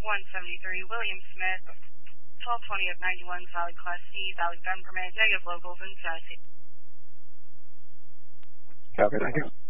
173 William Smith, 1220 of 91, valid Class C, valid gun permit, negative locals in Sassy. Copy, thank you.